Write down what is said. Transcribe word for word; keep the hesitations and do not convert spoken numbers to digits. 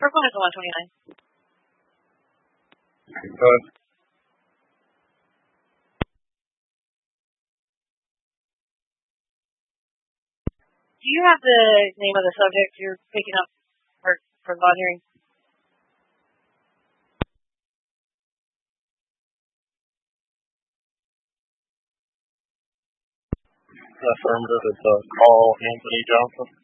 Purple has a one twenty-nine. Go ahead. Do you have the name of the subject you're picking up for, for law hearing? Affirmative. It's uh, Carl Anthony Johnson.